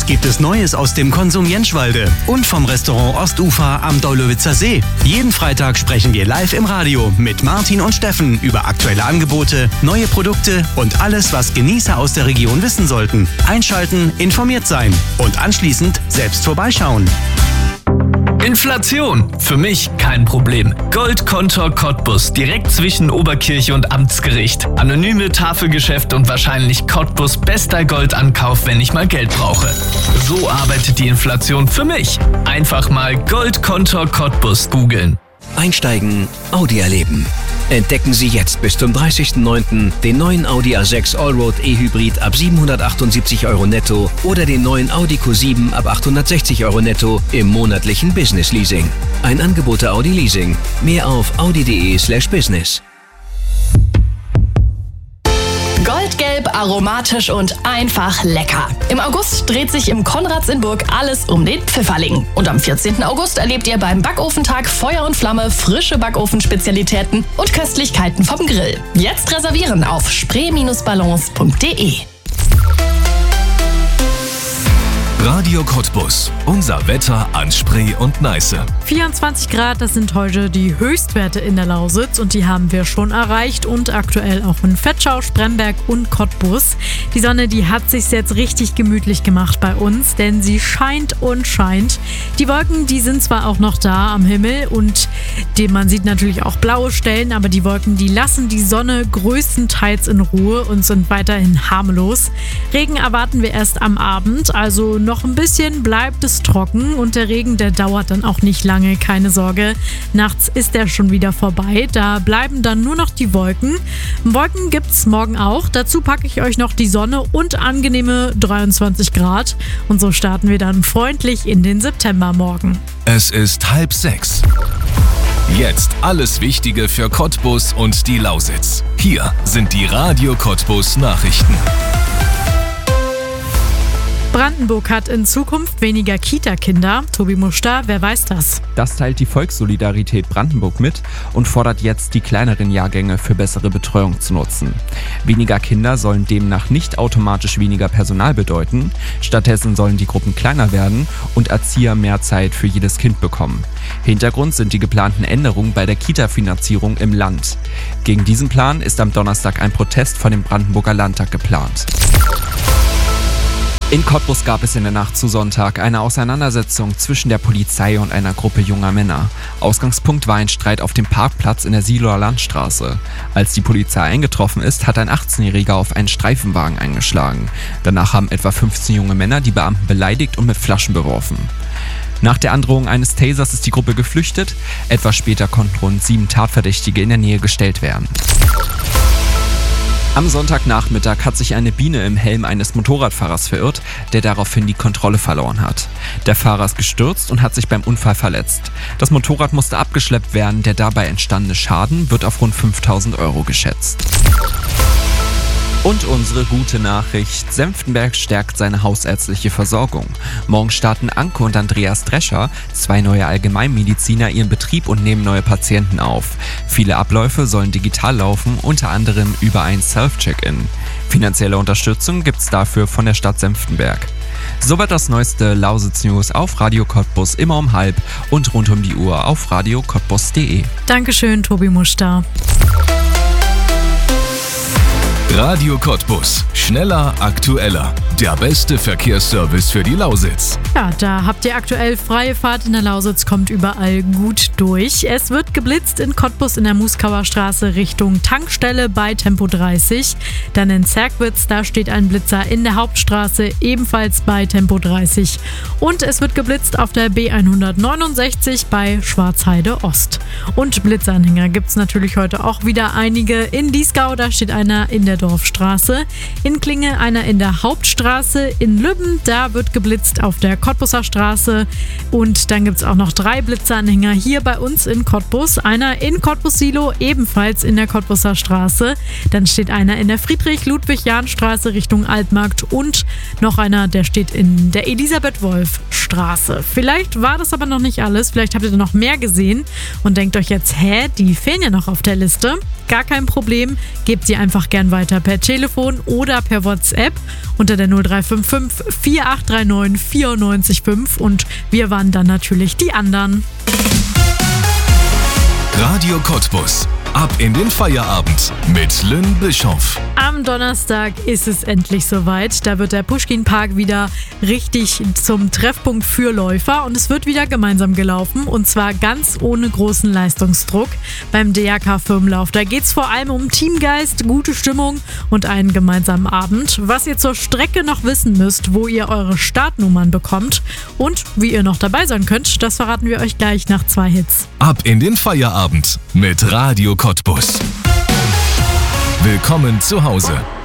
gibt es Neues aus dem Konsum Jentschwalde und vom Restaurant Ostufer am Daulowitzer See. Jeden Freitag sprechen wir live im Radio mit Martin und Steffen über aktuelle Angebote, neue Produkte und alles, was Genießer aus der Region wissen sollten. Einschalten, informiert sein und anschließend selbst vorbeischauen. Inflation. Für mich kein Problem. Goldkontor Cottbus, direkt zwischen Oberkirche und Amtsgericht. Anonyme Tafelgeschäft und wahrscheinlich Cottbus bester Goldankauf, wenn ich mal Geld brauche. So arbeitet die Inflation für mich. Einfach mal Goldkontor Cottbus googeln. Einsteigen, Audi erleben. Entdecken Sie jetzt bis zum 30.09. den neuen Audi A6 Allroad E-Hybrid ab 778 € netto oder den neuen Audi Q7 ab 860 € netto im monatlichen Business Leasing. Ein Angebot der Audi Leasing. Mehr auf audi.de/business. Goldgelb, aromatisch und einfach lecker. Im August dreht sich im Konrads in Burg alles um den Pfifferling. Und am 14. August erlebt ihr beim Backofentag Feuer und Flamme frische Backofenspezialitäten und Köstlichkeiten vom Grill. Jetzt reservieren auf spree-balance.de. Radio Cottbus. Unser Wetter an Spree und Neiße. 24 Grad, das sind heute die Höchstwerte in der Lausitz und die haben wir schon erreicht und aktuell auch in Vetschau, Spremberg und Cottbus. Die Sonne, die hat sich jetzt richtig gemütlich gemacht bei uns, denn sie scheint und scheint. Die Wolken, die sind zwar auch noch da am Himmel und man sieht natürlich auch blaue Stellen, aber die Wolken, die lassen die Sonne größtenteils in Ruhe und sind weiterhin harmlos. Regen erwarten wir erst am Abend, also noch ein bisschen bleibt es trocken und der Regen, der dauert dann auch nicht lange, keine Sorge. Nachts ist er schon wieder vorbei, da bleiben dann nur noch die Wolken. Wolken gibt's morgen auch, dazu packe ich euch noch die Sonne und angenehme 23 Grad und so starten wir dann freundlich in den September morgen. Es ist 5:30. Jetzt alles Wichtige für Cottbus und die Lausitz. Hier sind die Radio Cottbus Nachrichten. Brandenburg hat in Zukunft weniger Kita-Kinder. Tobi Muster, wer weiß das? Das teilt die Volkssolidarität Brandenburg mit und fordert jetzt, die kleineren Jahrgänge für bessere Betreuung zu nutzen. Weniger Kinder sollen demnach nicht automatisch weniger Personal bedeuten. Stattdessen sollen die Gruppen kleiner werden und Erzieher mehr Zeit für jedes Kind bekommen. Hintergrund sind die geplanten Änderungen bei der Kita-Finanzierung im Land. Gegen diesen Plan ist am Donnerstag ein Protest vor dem Brandenburger Landtag geplant. In Cottbus gab es in der Nacht zu Sonntag eine Auseinandersetzung zwischen der Polizei und einer Gruppe junger Männer. Ausgangspunkt war ein Streit auf dem Parkplatz in der Siloer Landstraße. Als die Polizei eingetroffen ist, hat ein 18-Jähriger auf einen Streifenwagen eingeschlagen. Danach haben etwa 15 junge Männer die Beamten beleidigt und mit Flaschen beworfen. Nach der Androhung eines Tasers ist die Gruppe geflüchtet. Etwas später konnten rund 7 Tatverdächtige in der Nähe gestellt werden. Am Sonntagnachmittag hat sich eine Biene im Helm eines Motorradfahrers verirrt, der daraufhin die Kontrolle verloren hat. Der Fahrer ist gestürzt und hat sich beim Unfall verletzt. Das Motorrad musste abgeschleppt werden, der dabei entstandene Schaden wird auf rund 5.000 € geschätzt. Und unsere gute Nachricht: Senftenberg stärkt seine hausärztliche Versorgung. Morgen starten Anke und Andreas Drescher, 2 neue Allgemeinmediziner, ihren Betrieb und nehmen neue Patienten auf. Viele Abläufe sollen digital laufen, unter anderem über ein Self-Check-In. Finanzielle Unterstützung gibt's dafür von der Stadt Senftenberg. Soweit das neueste Lausitz-News auf Radio Cottbus immer um 12:30 und rund um die Uhr auf radiocottbus.de. Dankeschön, Tobi Muster. Radio Cottbus. Schneller, aktueller. Der beste Verkehrsservice für die Lausitz. Ja, da habt ihr aktuell freie Fahrt in der Lausitz, kommt überall gut durch. Es wird geblitzt in Cottbus in der Muskauer Straße Richtung Tankstelle bei Tempo 30. Dann in Zerkwitz, da steht ein Blitzer in der Hauptstraße, ebenfalls bei Tempo 30. Und es wird geblitzt auf der B169 bei Schwarzheide Ost. Und Blitzanhänger gibt es natürlich heute auch wieder einige. In Dieskau, da steht einer in der Dorfstraße. In Klinge einer in der Hauptstraße. In Lübben, da wird geblitzt auf der Cottbuser Straße. Und dann gibt es auch noch 3 Blitzanhänger hier bei uns in Cottbus. Einer in Cottbus-Silo, ebenfalls in der Cottbuser Straße. Dann steht einer in der Friedrich-Ludwig-Jahn-Straße Richtung Altmarkt. Und noch einer, der steht in der Elisabeth-Wolf-Straße. Vielleicht war das aber noch nicht alles. Vielleicht habt ihr da noch mehr gesehen und denkt euch jetzt, die fehlen ja noch auf der Liste. Gar kein Problem, gebt sie einfach gern weiter weiter per Telefon oder per WhatsApp unter der 0355 4839 94,5 und wir waren dann natürlich die anderen. Radio Cottbus. Ab in den Feierabend mit Lynn Bischoff. Am Donnerstag ist es endlich soweit. Da wird der Puschkin-Park wieder richtig zum Treffpunkt für Läufer und es wird wieder gemeinsam gelaufen und zwar ganz ohne großen Leistungsdruck beim DRK-Firmenlauf. Da geht es vor allem um Teamgeist, gute Stimmung und einen gemeinsamen Abend. Was ihr zur Strecke noch wissen müsst, wo ihr eure Startnummern bekommt und wie ihr noch dabei sein könnt, das verraten wir euch gleich nach 2 Hits. Ab in den Feierabend mit Radio Cottbus. Willkommen zu Hause.